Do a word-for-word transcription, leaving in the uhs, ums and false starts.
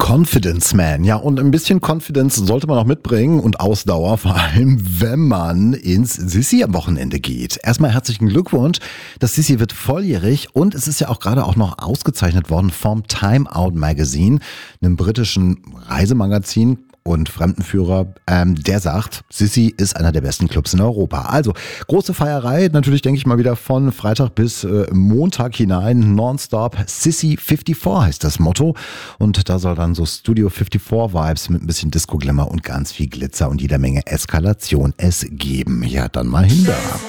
Confidence Man. Ja, und ein bisschen Confidence sollte man auch mitbringen und Ausdauer, vor allem wenn man ins Sissi am Wochenende geht. Erstmal herzlichen Glückwunsch. Das Sissi wird volljährig und es ist ja auch gerade auch noch ausgezeichnet worden vom Time Out Magazine, einem britischen Reisemagazin. Und Fremdenführer, ähm, der sagt, Sissi ist einer der besten Clubs in Europa. Also große Feierei, natürlich denke ich mal wieder von Freitag bis äh, Montag hinein, nonstop. Sissi vierundfünfzig heißt das Motto. Und da soll dann so Studio vierundfünfzig Vibes mit ein bisschen Disco-Glimmer und ganz viel Glitzer und jeder Menge Eskalation es geben. Ja, dann mal hin da.